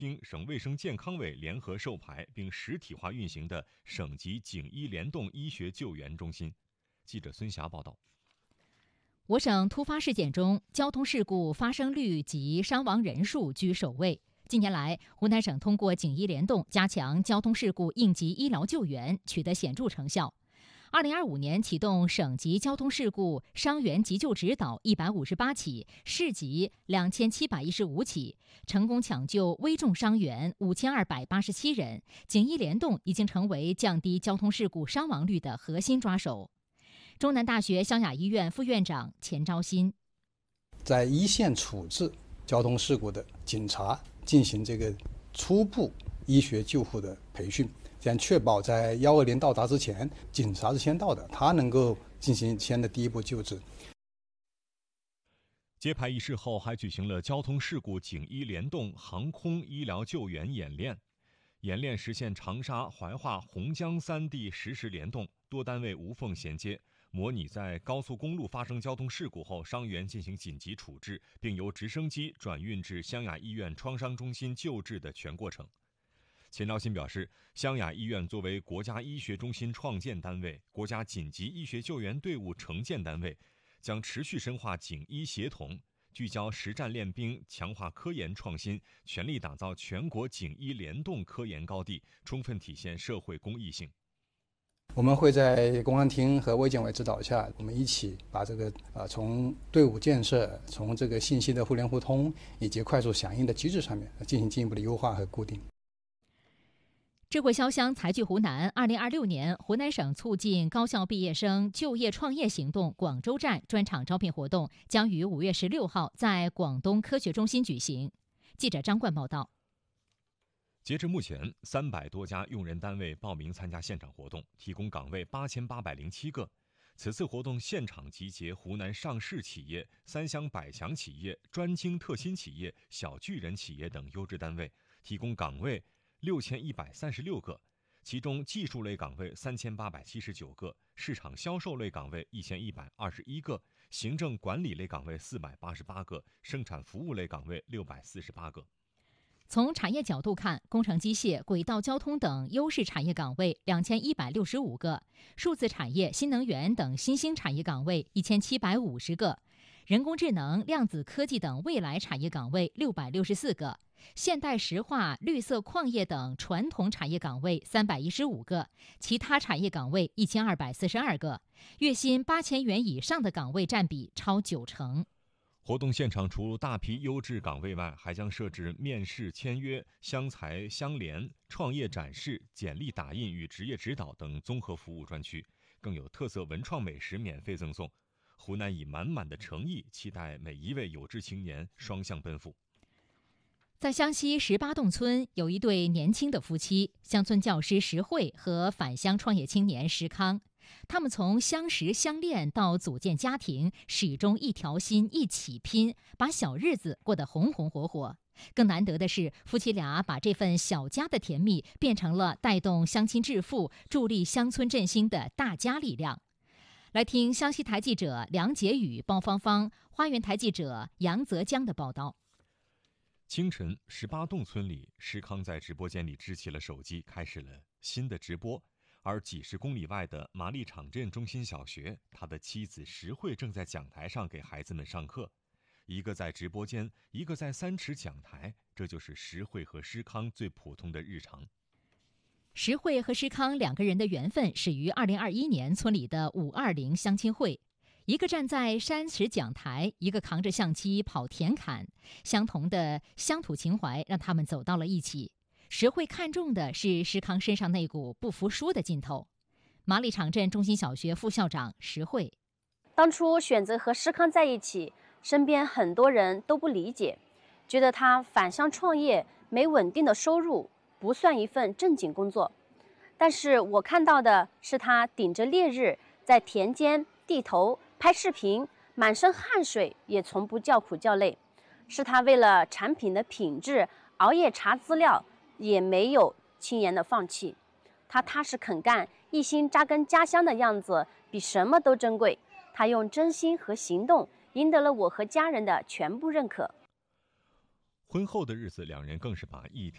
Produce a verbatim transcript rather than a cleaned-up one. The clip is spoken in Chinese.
经省卫生健康委联合授牌并实体化运行的省级警医联动医学救援中心。记者孙霞报道。 我省突发事件中，交通事故发生率及伤亡人数居首位。近年来，湖南省通过警医联动加强交通事故应急医疗救援，取得显著成效。二零二五年启动省级交通事故伤员急救指导一百五十八起，市级两千七百一十五起，成功抢救危重伤员五千二百八十七人。警医联动已经成为降低交通事故伤亡率的核心抓手。中南大学湘雅医院副院长钱昭新， 在一线处置交通事故的警察进行这个初步医学救护的培训，这样确保在幺二零到达之前，警察是先到的，他能够进行先的第一步救治。 揭牌仪式后，还举行了交通事故警医联动航空医疗救援演练。演练实现长沙、怀化、洪江三地实时联动，多单位无缝衔接，模拟在高速公路发生交通事故后，伤员进行紧急处置，并由直升机转运至湘雅医院创伤中心救治的全过程。钱昭新表示，湘雅医院作为国家医学中心创建单位、国家紧急医学救援队伍承建单位，将持续深化警医协同，聚焦实战练兵，强化科研创新，全力打造全国警医联动科研高地，充分体现社会公益性。 我们会在公安厅和卫健委指导下，我们一起把这个呃从队伍建设、从这个信息的互联互通以及快速响应的机制上面进行进一步的优化和固定。 智慧潇湘财聚湖南二零二六年湖南省促进高校毕业生就业创业行动广州站专场招聘活动将于五月十六号在广东科学中心举行。记者张冠报道。 截至目前，三百多家用人单位报名参加现场活动，提供岗位八千八百零七个。此次活动现场集结湖南上市企业、三湘百强企业、专精特新企业、小巨人企业等优质单位，提供岗位六千一百三十六个，其中技术类岗位三千八百七十九个，市场销售类岗位一千一百二十一个，行政管理类岗位四百八十八个，生产服务类岗位六百四十八个。 从产业角度看，工程机械、轨道交通等优势产业岗位两千一百六十五个，数字产业、新能源等新兴产业岗位一千七百五十个，人工智能、量子科技等未来产业岗位六百六十四个，现代石化、绿色矿业等传统产业岗位三百一十五个，其他产业岗位一千二百四十二个，月薪八千元以上的岗位占比超九成。 活动现场除大批优质岗位外，还将设置面试、签约、湘财相联、创业展示、简历打印与职业指导等综合服务专区，更有特色文创美食免费赠送。湖南以满满的诚意期待每一位有志青年双向奔赴。 在湘西十八洞村有一对年轻的夫妻，乡村教师石慧和返乡创业青年石康。他们从相识相恋到组建家庭，始终一条心一起拼，把小日子过得红红火火。更难得的是，夫妻俩把这份小家的甜蜜变成了带动乡亲致富、助力乡村振兴的大家力量。来听湘西台记者梁洁宇、包芳芳，花园台记者杨泽江的报道。 清晨，十八洞村里，石康在直播间里支起了手机，开始了新的直播。而几十公里外的麻栗场镇中心小学，他的妻子石慧正在讲台上给孩子们上课，一个在直播间，一个在三尺讲台，这就是石慧和施康最普通的日常。 石慧和施康两个人的缘分始于二零二一年村里的五二零相亲会，一个站在三尺讲台，一个扛着相机跑田坎，相同的乡土情怀让他们走到了一起。石慧看重的是施康身上那股不服输的劲头。麻栗场镇中心小学副校长石慧， 当初选择和施康在一起，身边很多人都不理解，觉得他返乡创业没稳定的收入，不算一份正经工作。但是我看到的是他顶着烈日在田间地头拍视频，满身汗水也从不叫苦叫累，是他为了产品的品质熬夜查资料，也没有轻言的放弃。他踏实肯干，一心扎根家乡的样子比什么都珍贵。他用真心和行动赢得了我和家人的全部认可。 婚后的日子，两人更是把一条